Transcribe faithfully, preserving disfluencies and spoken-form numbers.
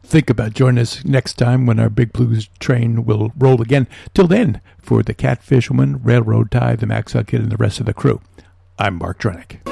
think about joining us next time when our Big Blues train will roll again. Till then, for the Catfisherman, Railroad Tie, the Maxwell Kid, and the rest of the crew, I'm Mark Drenick.